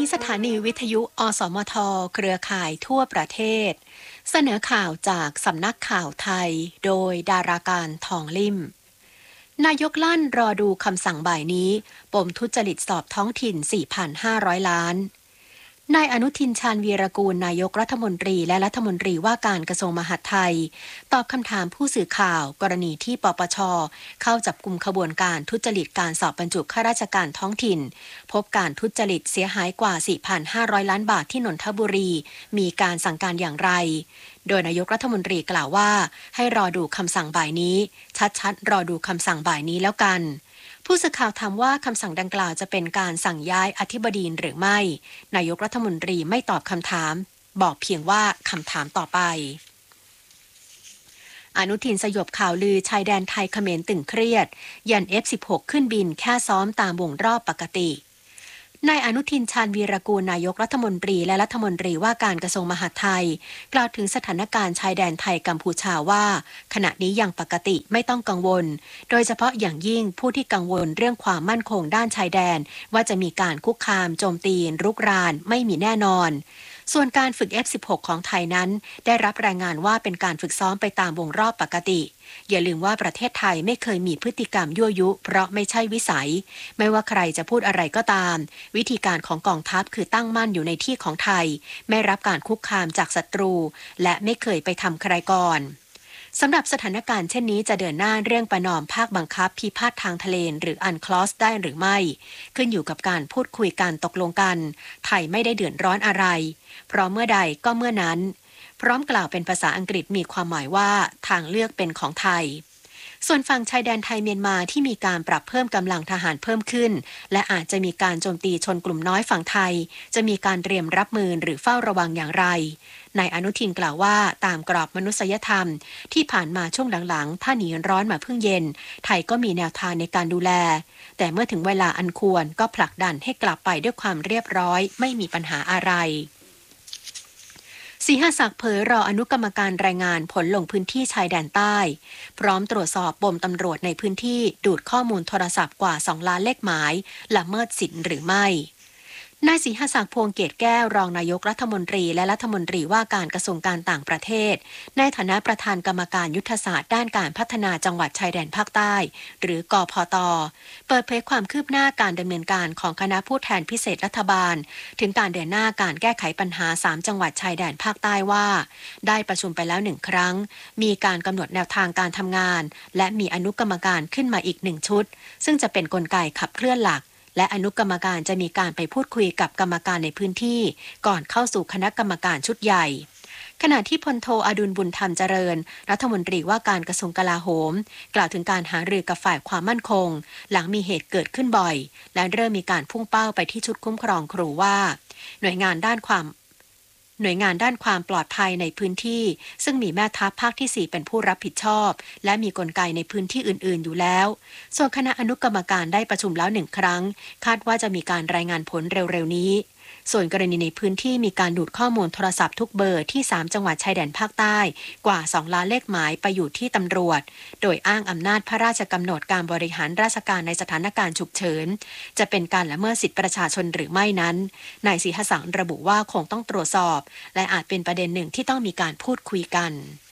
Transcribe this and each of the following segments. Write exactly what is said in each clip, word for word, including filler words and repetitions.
สถานีวิทยุอสมทเครือข่ายทั่วประเทศเสนอข่าวจากสำนักข่าวไทยโดยดาราการทองลิ่มนายกลั่นรอดูคำสั่งบ่ายนี้ปมทุจริตสอบท้องถิ่น สี่พันห้าร้อย ล้านนายอนุทินชาญวีรกูลนายกรัฐมนตรีและรัฐมนตรีว่าการกระทรวงมหาดไทยตอบคำถามผู้สื่อข่าวกรณีที่ปปช.เข้าจับกุมขบวนการทุจริตการสอบบรรจุข้าราชการท้องถิ่นพบการทุจริตเสียหายกว่า สี่พันห้าร้อย ล้านบาทที่นนทบุรีมีการสั่งการอย่างไรโดยนายกรัฐมนตรีกล่าวว่าให้รอดูคำสั่งบ่ายนี้ชัดๆรอดูคำสั่งบ่ายนี้แล้วกันผู้สื่อข่าวถามว่าคำสั่งดังกล่าวจะเป็นการสั่งย้ายอธิบดีหรือไม่นายกรัฐมนตรีไม่ตอบคำถามบอกเพียงว่าคำถามต่อไปอนุทินสยบข่าวลือชายแดนไทยเขมรตึงเครียดยัน เอฟ สิบหก ขึ้นบินแค่ซ้อมตามวงรอบปกตินายอนุทินชาญวีรกูลนายกรัฐมนตรีและรัฐมนตรีว่าการกระทรวงมหาดไทยกล่าวถึงสถานการณ์ชายแดนไทยกัมพูชาว่าขณะนี้ยังปกติไม่ต้องกังวลโดยเฉพาะอย่างยิ่งผู้ที่กังวลเรื่องความมั่นคงด้านชายแดนว่าจะมีการคุกคามโจมตีรุกรานไม่มีแน่นอนส่วนการฝึก เอฟ สิบหก ของไทยนั้นได้รับรายงานว่าเป็นการฝึกซ้อมไปตามวงรอบปกติอย่าลืมว่าประเทศไทยไม่เคยมีพฤติกรรมยั่วยุเพราะไม่ใช่วิสัยไม่ว่าใครจะพูดอะไรก็ตามวิธีการของกองทัพคือตั้งมั่นอยู่ในที่ของไทยไม่รับการคุกคามจากศัตรูและไม่เคยไปทำใครก่อนสำหรับสถานการณ์เช่นนี้จะเดินหน้าเรื่องประนอมภาคบังคับพิพาททางทะเลหรืออันคลอสได้หรือไม่ขึ้นอยู่กับการพูดคุยกันตกลงกันไทยไม่ได้เดือดร้อนอะไรเพราะเมื่อใดก็เมื่อนั้นพร้อมกล่าวเป็นภาษาอังกฤษมีความหมายว่าทางเลือกเป็นของไทยส่วนฝั่งชายแดนไทยเมียนมาที่มีการปรับเพิ่มกำลังทหารเพิ่มขึ้นและอาจจะมีการโจมตีชนกลุ่มน้อยฝั่งไทยจะมีการเตรียมรับมือหรือเฝ้าระวังอย่างไรนายอนุทินกล่าวว่าตามกรอบมนุษยธรรมที่ผ่านมาช่วงหลังๆถ้าหนีร้อนมาพึ่งเย็นไทยก็มีแนวทางในการดูแลแต่เมื่อถึงเวลาอันควรก็ผลักดันให้กลับไปด้วยความเรียบร้อยไม่มีปัญหาอะไรศรีหศักดิ์เผยรออนุกรรมการรายงานผลลงพื้นที่ชายแดนใต้พร้อมตรวจสอบปมตำรวจในพื้นที่ดูดข้อมูลโทรศัพท์กว่าสองล้านเลขหมายละเมิดสิทธิ์หรือไม่นายศรีหศักดิ์พวงเกตแก้วรองนายกรัฐมนตรีและรัฐมนตรีว่าการกระทรวงการต่างประเทศในฐานะประธานกรรมการยุทธศาสตร์ด้านการพัฒนาจังหวัดชายแดนภาคใต้หรือกพต.เปิดเผยความคืบหน้าการดำเนินการของคณะผู้แทนพิเศษรัฐบาลถึงการเดินหน้าการแก้ไขปัญหาสามจังหวัดชายแดนภาคใต้ว่าได้ประชุมไปแล้วหนึ่งครั้งมีการกำหนดแนวทางการทำงานและมีอนุกรรมการขึ้นมาอีกหนึ่งชุดซึ่งจะเป็นกลไกขับเคลื่อนหลักและอนุกรรมการจะมีการไปพูดคุยกับกรรมการในพื้นที่ก่อนเข้าสู่คณะกรรมการชุดใหญ่ขณะที่พลโทอดุลบุญธรรมเจริญรัฐมนตรีว่าการกระทรวงกลาโหมกล่าวถึงการหารือกับฝ่ายความมั่นคงหลังมีเหตุเกิดขึ้นบ่อยและเริ่มมีการพุ่งเป้าไปที่ชุดคุ้มครองครูว่าหน่วยงานด้านความหน่วยงานด้านความปลอดภัยในพื้นที่ซึ่งมีแม่ทัพภาคที่สี่เป็นผู้รับผิดชอบและมีกลไกในพื้นที่อื่นๆอยู่แล้วส่วนคณะอนุกรรมการได้ประชุมแล้วหนึ่งครั้งคาดว่าจะมีการรายงานผลเร็วๆนี้ส่วนกรณีในพื้นที่มีการดูดข้อมูลโทรศัพท์ทุกเบอร์ที่สามจังหวัดชายแดนภาคใต้กว่าสองล้านเลขหมายไปอยู่ที่ตำรวจโดยอ้างอำนาจพระราชกำหนดการบริหารราชการในสถานการณ์ฉุกเฉินจะเป็นการละเมิดสิทธิประชาชนหรือไม่นั้นนายศรีหศักดิ์ระบุว่าคงต้องตรวจสอบและอาจเป็นประเด็นหนึ่งที่ต้องมีการพูดคุยกัน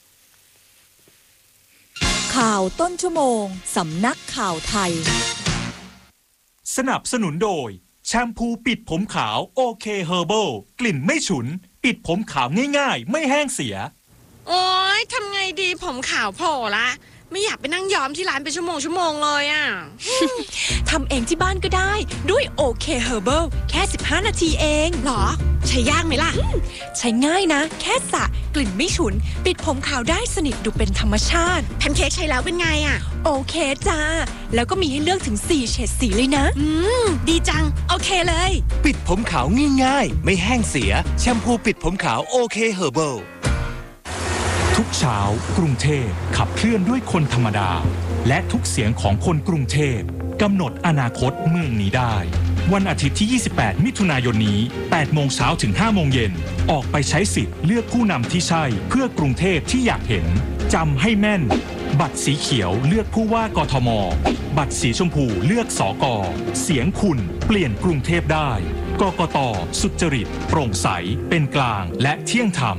ข่าวต้นชั่วโมงสำนักข่าวไทยสนับสนุนโดยแชมพูปิดผมขาวโอเคเฮอร์เบิลกลิ่นไม่ฉุนปิดผมขาวง่ายๆไม่แห้งเสียโอ๊ยทำไงดีผมขาวโผล่ละไม่อยากไปนั่งย้อมที่ร้านเป็นชั่วโมงชั่วโมงเลยอ่ะทำเองที่บ้านก็ได้ด้วยโอเคเฮอร์เบิลแค่สิบห้านาทีเองหรอใช้ยากไหมล่ะใช้ง่ายนะแค่สระกลิ่นไม่ฉุนปิดผมขาวได้สนิทดูเป็นธรรมชาติแพนเค้กใช้แล้วเป็นไงอ่ะโอเคจ้าแล้วก็มีให้เลือกถึงสี่เฉดสีเลยนะอืมดีจังโอเคเลยปิดผมขาวง่ายๆไม่แห้งเสียแชมพูปิดผมขาวโอเคเฮอร์เบิลทุกเช้ากรุงเทพขับเคลื่อนด้วยคนธรรมดาและทุกเสียงของคนกรุงเทพกำหนดอนาคตเมืองนี้ได้วันอาทิตย์ที่ยี่สิบแปดมิถุนายนนี้แปดโมงเช้าถึงห้าโมงเย็นออกไปใช้สิทธิ์เลือกผู้นำที่ใช่เพื่อกรุงเทพที่อยากเห็นจำให้แม่นบัตรสีเขียวเลือกผู้ว่ากทม บัตรสีชมพูเลือกสก.เสียงคุณเปลี่ยนกรุงเทพได้กกต.สุจริตโปร่งใสเป็นกลางและเที่ยงธรรม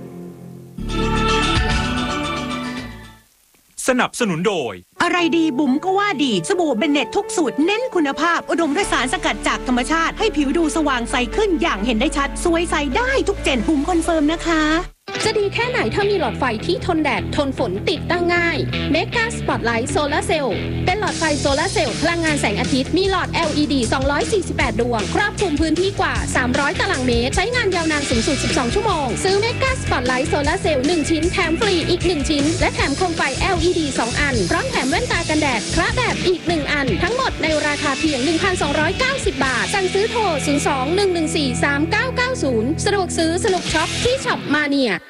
สนับสนุนโดยอะไรดีบุ๋มก็ว่าดีสบู่เบนเน็ตทุกสูตรเน้นคุณภาพอุดมด้วยสารสกัดจากธรรมชาติให้ผิวดูสว่างใสขึ้นอย่างเห็นได้ชัดสวยใสได้ทุกเจนบุ๋มคอนเฟิร์มนะคะจะดีแค่ไหนถ้ามีหลอดไฟที่ทนแดดทนฝนติดตั้งง่าย Mega Spotlight Solar Cell เป็นหลอดไฟโซลาร์เซลล์พลังงานแสงอาทิตย์มีหลอด แอล อี ดี สองร้อยสี่สิบแปด ดวงครอบคลุมพื้นที่กว่าสามร้อยตารางเมตรใช้งานยาวนานสูงสุดสิบสองชั่วโมงซื้อ Mega Spotlight Solar Cell หนึ่งชิ้นแถมฟรีอีกหนึ่งชิ้นและแถมโคมไฟ แอล อี ดี สองอันพร้อมแถมแว่นตากันแดดพระแบบอีกหนึ่งอันทั้งหมดในราคาเพียง หนึ่งพันสองร้อยเก้าสิบ บาทสั่งซื้อโทรศูนย์ สอง หนึ่ง หนึ่ง สี่ สาม เก้า เก้า ศูนย์สะดวกซื้อสนุกช็อปที่ช็อปมาเนีย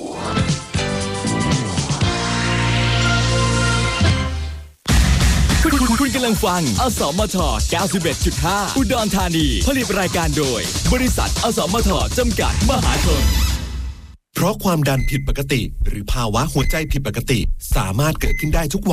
คุณคุณคุณกำลังฟังอสมท เก้าสิบเอ็ดจุดห้า อุดรธานีผลิตรายการโดยบริษัทอสมทจำกัดมหาชนเพราะความดันผิดปกติหรือภาวะหัวใจผิดปกติสามารถเกิดขึ้นได้ทุกวัน